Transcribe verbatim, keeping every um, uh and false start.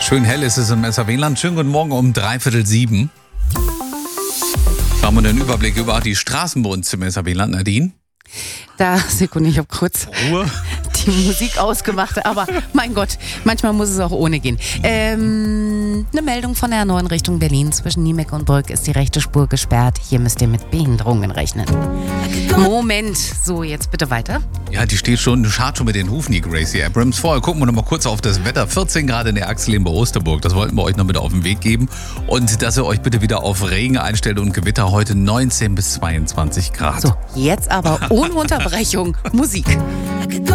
Schön hell ist es im S R W-Land. Schönen guten Morgen um dreiviertel sieben. Haben wir den Überblick über die Straßen bei uns im S R W-Land, Nadine? Da, Sekunde, ich habe kurz Ruhe. die Musik ausgemacht, aber mein Gott, manchmal muss es auch ohne gehen. Ähm, eine Meldung von der neuen Richtung Berlin. Zwischen Niemek und Brück ist die rechte Spur gesperrt. Hier müsst ihr mit Behinderungen rechnen. Moment, so jetzt bitte weiter. Ja, die steht schon, schart schon mit den Hufen, die Gracie Abrams. Vorher gucken wir noch mal kurz auf das Wetter. vierzehn Grad in der Achselin bei Osterburg. Das wollten wir euch noch mit auf den Weg geben. Und dass ihr euch bitte wieder auf Regen einstellt und Gewitter heute neunzehn bis zweiundzwanzig Grad. So, jetzt aber ohne Unterbrechung Musik.